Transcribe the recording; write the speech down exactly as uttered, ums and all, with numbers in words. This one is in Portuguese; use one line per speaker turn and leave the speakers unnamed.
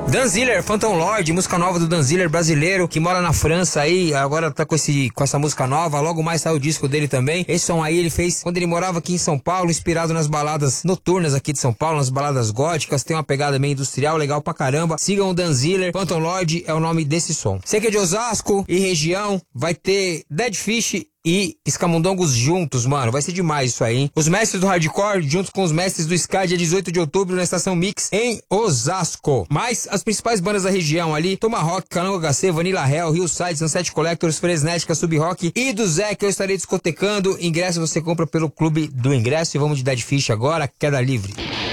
Danziller, Phantom Lord, música nova do Danziller brasileiro, que mora na França aí, agora tá com, esse, com essa música nova, logo mais saiu o disco dele também. Esse som aí ele fez quando ele morava aqui em São Paulo, inspirado nas baladas noturnas aqui de São Paulo, nas baladas góticas, tem uma pegada meio industrial, legal pra caramba. Sigam o Danziller, Phantom Lord é o nome desse som. Você que é de Osasco e região, vai ter Dead Fish e Escamundongos juntos, mano, vai ser demais isso aí, hein? Os mestres do hardcore juntos com os mestres do ska, dia dezoito de outubro na Estação Mix em Osasco. Mas as principais bandas da região ali, Tomahawk, Calango H C, Vanilla Hell, Hillside, Sunset Collectors, Fresnética, Sub Rock e do Zé, que eu estarei discotecando. Ingresso você compra pelo Clube do Ingresso. E vamos de Dead Fish agora, queda livre.